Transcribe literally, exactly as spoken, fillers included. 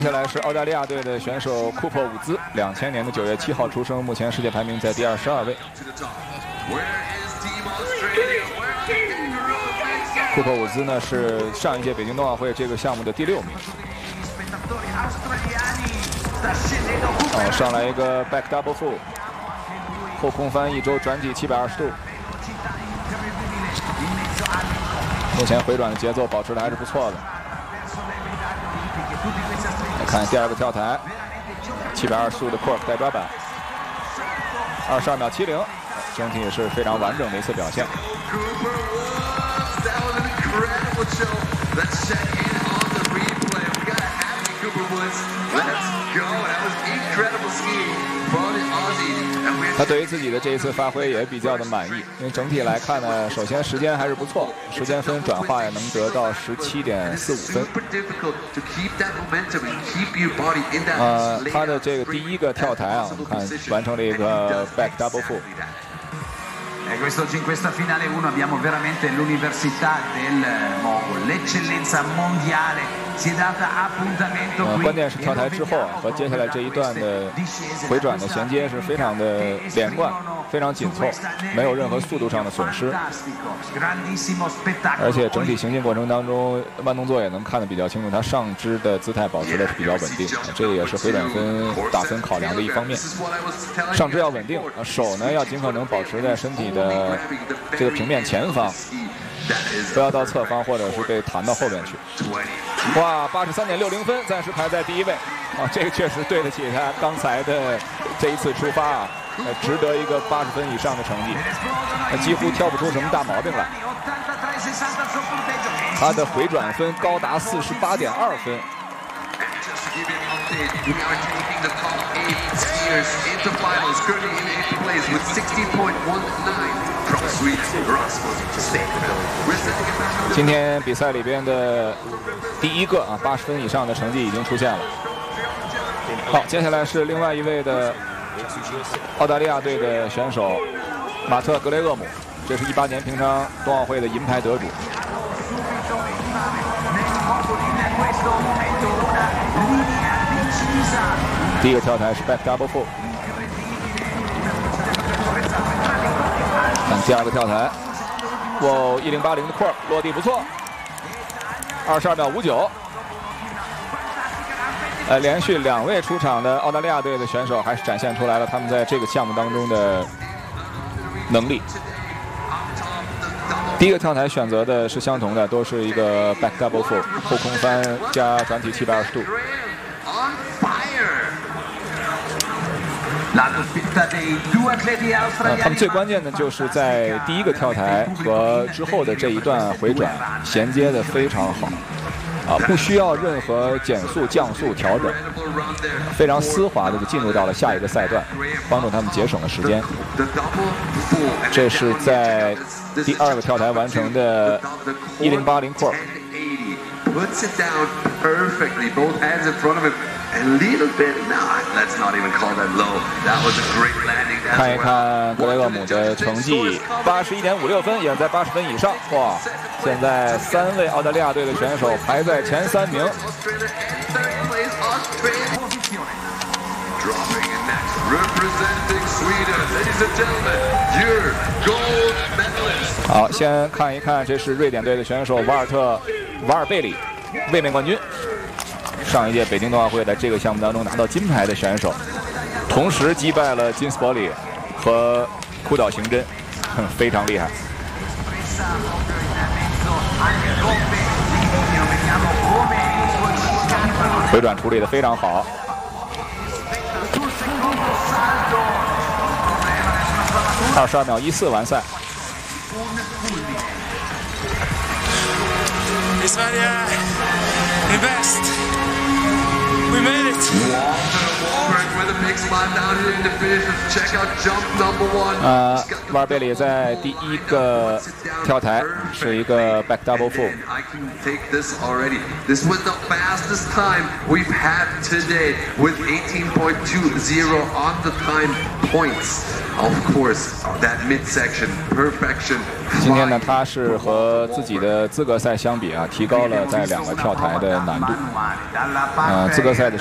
接下来是澳大利亚队的选手库珀伍兹，两千年的九月七号出生，目前世界排名在第二十二位。库珀伍兹呢是上一届北京冬奥会这个项目的第六名。哦，上来一个 back double full， 后空翻一周转体七百二十度。目前回转的节奏保持的还是不错的。 来看第二个跳台，七百二十度的 cork 带抓板，二十二秒七零，整体也是非常完整的一次表现。他对于自己的这一次发挥也比较的满意，因为整体来看呢，首先时间还是不错，时间分转化也能得到十七点四五分。呃，他的这个第一个跳台啊，我们看完成了一个 back double full。 E questo oggi in questa finale uno abbiamo veramente l'università del mogul, l'eccellenza mondiale si è data appuntamento qui. 关键是跳台之后啊，和接下来这一段的回转的衔接是非常的连贯，非常紧凑，没有任何速度上的损失。而且整体行进过程当中，慢动作也能看得比较清楚，他上肢的姿态保持的是比较稳定，这个也是回转分打分考量的一方面。上肢要稳定，手呢要尽可能保持在身体的 呃，这个平面前方，不要到侧方或者是被弹到后边去。哇，八十三点六零分，暂时排在第一位。啊，这个确实对得起他刚才的这一次出发啊，呃，值得一个八十分以上的成绩，呃，几乎挑不出什么大毛病来。他的回转分高达四十八点二分。 We are taking the top eight skiers into finals, currently in eighth place with sixty point one nine from Sweden, Rasmus Stenberg. 今天比赛里边的第一个啊八十分以上的成绩已经出现了。好，接下来是另外一位的澳大利亚队的选手马特·格雷厄姆，这是一八年平昌冬奥会的银牌得主。 第一个跳台是 back double full， 看第二个跳台，哇，一零八零的 cork 落地不错，二十二秒五九。呃，连续两位出场的澳大利亚队的选手还是展现出来了他们在这个项目当中的能力。第一个跳台选择的是相同的，都是一个 back double full 后空翻加转体七百二十度。 呃，他们最关键的就是在第一个跳台和之后的这一段回转衔接的非常好，啊，不需要任何减速、降速调整，非常丝滑的就进入到了下一个赛段，帮助他们节省了时间。这是在第二个跳台完成的一零八零 cork。 Puts it down perfectly, both hands in front of him. A little bit, no, let's not even call that low. That was a great landing. 看一看格雷厄姆的成绩，八十一点五六分，也在八十分以上。哇，现在三位澳大利亚队的选手排在前三名。 Dropping in next, representing Sweden, ladies and gentlemen, your gold medalist. 好，先看一看，这是瑞典队的选手瓦尔特·瓦尔贝里，卫冕冠军。 上一届北京冬奥会在这个项目当中拿到金牌的选手，同时击败了金斯伯里和库岛行真，非常厉害。回转处理得非常好。二十二秒一四完赛。 Sverige är bäst. We made it. the big spot down here in the finish. Check out jump number one. 呃，瓦尔贝里在第一个跳台是一个 back double full。 I can take this already. This was the fastest time we've had today with eighteen point two zero on the time points. Of course, that midsection perfection. 今天呢，他是和自己的资格赛相比啊，提高了在两个跳台的难度。呃，资格赛的